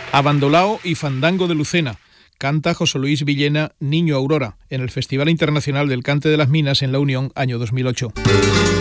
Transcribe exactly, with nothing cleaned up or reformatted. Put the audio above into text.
Abandolao y Fandango de Lucena. Canta José Luis Villena, Niño Aurora, en el Festival Internacional del Cante de las Minas en La Unión, año dos mil ocho.